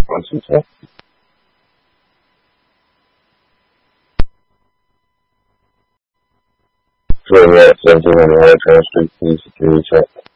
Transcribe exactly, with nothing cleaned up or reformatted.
One, two, three. Juliet, seventeen hundred Water Street, please security check.